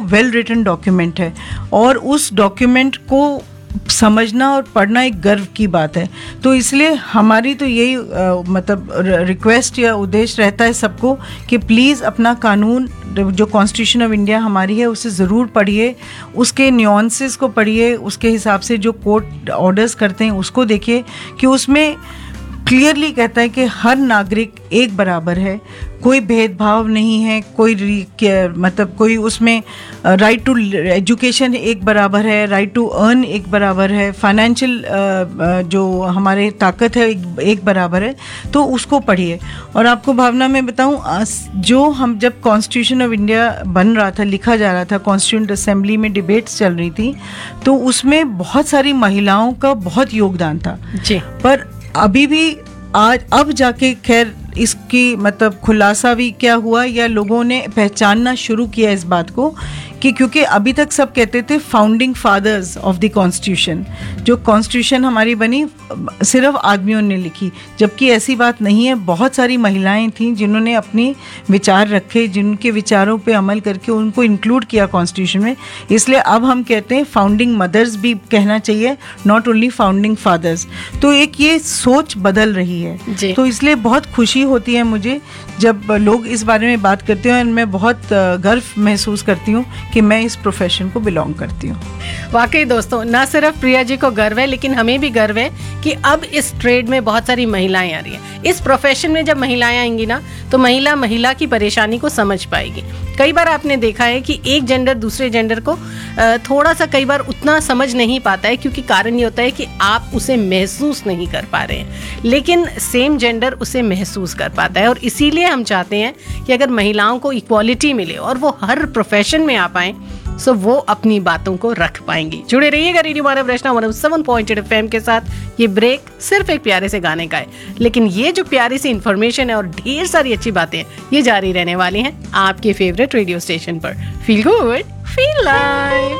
Well written document है और उस डॉक्यूमेंट को समझना और पढ़ना एक गर्व की बात है। तो इसलिए हमारी तो यही मतलब रिक्वेस्ट या उद्देश्य रहता है सबको कि प्लीज़ अपना कानून जो कॉन्स्टिट्यूशन ऑफ इंडिया हमारी है उसे ज़रूर पढ़िए, उसके न्यूएंसेस को पढ़िए, उसके हिसाब से जो कोर्ट ऑर्डर्स करते हैं उसको देखिए कि उसमें क्लियरली कहता है कि हर नागरिक एक बराबर है, कोई भेदभाव नहीं है, मतलब कोई उसमें राइट टू एजुकेशन एक बराबर है, राइट टू अर्न एक बराबर है, फाइनेंशियल जो हमारे ताकत है एक बराबर है। तो उसको पढ़िए। और आपको भावना मैं बताऊं, जो हम जब कॉन्स्टिट्यूशन ऑफ इंडिया बन रहा था, लिखा जा रहा था, कॉन्स्टिट्यूंट असेंबली में डिबेट्स चल रही थी, तो उसमें बहुत सारी महिलाओं का बहुत योगदान था जी। पर अभी भी अब जाके खैर इसकी मतलब खुलासा भी क्या हुआ या लोगों ने पहचानना शुरू किया इस बात को कि क्योंकि अभी तक सब कहते थे founding fathers of the constitution, जो कॉन्स्टिट्यूशन हमारी बनी सिर्फ आदमियों ने लिखी, जबकि ऐसी बात नहीं है। बहुत सारी महिलाएं थीं जिन्होंने अपनी विचार रखे, जिनके विचारों पे अमल करके उनको इंक्लूड किया कॉन्स्टिट्यूशन में। इसलिए अब हम कहते हैं फाउंडिंग मदर्स भी कहना चाहिए, नॉट ओनली फाउंडिंग फादर्स। तो एक ये सोच बदल रही है। तो इसलिए बहुत खुशी होती है मुझे जब लोग इस बारे में बात करते हैं और मैं बहुत गर्व महसूस करती हूँ कि मैं इस प्रोफेशन को बिलोंग करती हूँ। वाकई दोस्तों, ना सिर्फ प्रिया जी को गर्व है लेकिन हमें भी गर्व है कि अब इस ट्रेड में बहुत सारी महिलाएं आ रही हैं। इस प्रोफेशन में जब महिलाएं आएंगी ना तो महिला की परेशानी को समझ पाएगी। कई बार आपने देखा है कि एक जेंडर दूसरे जेंडर को थोड़ा सा कई बार उतना समझ नहीं पाता है, क्योंकि कारण ये होता है कि आप उसे महसूस नहीं कर पा रहे हैं, लेकिन सेम जेंडर उसे महसूस कर पाता है। और इसीलिए हम चाहते हैं कि अगर महिलाओं को इक्वालिटी मिले और वो हर प्रोफेशन में आ पाएं, सो वो अपनी बातों को रख पाएंगी। जुड़े रहिएगा रेडियो मानव रचना 107.8 FM के साथ। ये ब्रेक सिर्फ एक प्यारे से गाने का है, लेकिन ये जो प्यारी सी इन्फॉर्मेशन है और ढेर सारी अच्छी बातें ये जारी रहने वाली हैं आपके फेवरेट रेडियो स्टेशन पर। Feel good, feel live.